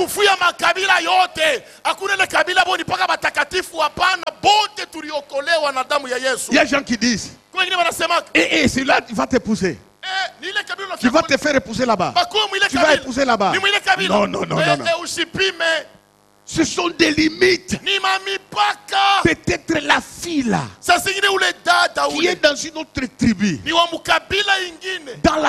Kufuya makabila yote. Hakuna ile kabila boni paka batakatifu hapana, bote tuliokolewa na damu ya Yesu. Il y a des gens qui disent, celui-là va t'épouser. Tu vas te faire épouser là-bas. Tu vas épouser là-bas. Non, non, non, non, non. Ce sont des limites. Peut-être la fille là, qui est dans une autre tribu, dans